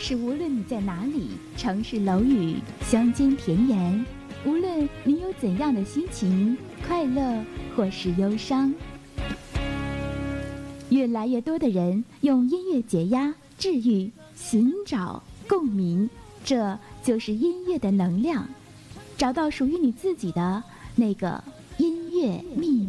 是无论你在哪里，城市楼宇、乡间田园，无论你有怎样的心情，快乐或是忧伤，越来越多的人用音乐解压、治愈、寻找共鸣，这就是音乐的能量。找到属于你自己的那个音乐密码。